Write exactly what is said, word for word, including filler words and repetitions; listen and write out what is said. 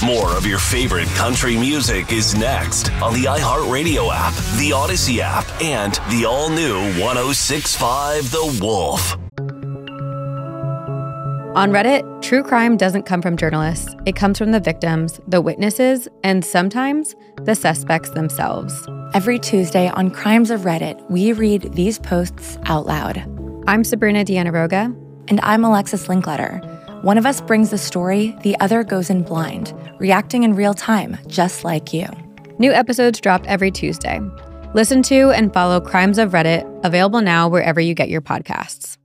More of your favorite country music is next on the iHeartRadio app, the Odyssey app, and the all-new one oh six point five The Wolf. On Reddit, true crime doesn't come from journalists. It comes from the victims, the witnesses, and sometimes the suspects themselves. Every Tuesday on Crimes of Reddit, we read these posts out loud. I'm Sabrina Dianaroga. And I'm Alexis Linkletter. One of us brings the story, the other goes in blind, reacting in real time, just like you. New episodes drop every Tuesday. Listen to and follow Crimes of Reddit, available now wherever you get your podcasts.